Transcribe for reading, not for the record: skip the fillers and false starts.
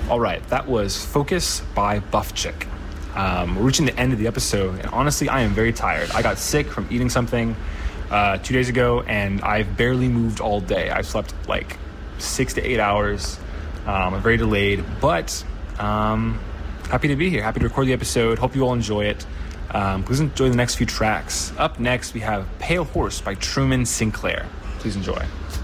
All right, that was Focus by Buff Chick. We're reaching the end of the episode, and honestly, I am very tired. I got sick from eating something 2 days ago, and I've barely moved all day. I've slept like 6 to 8 hours. I'm very delayed, but happy to be here. Happy to record the episode. Hope you all enjoy it. Please enjoy the next few tracks. Up next, we have Pale Horse by Truman Sinclair. Please enjoy.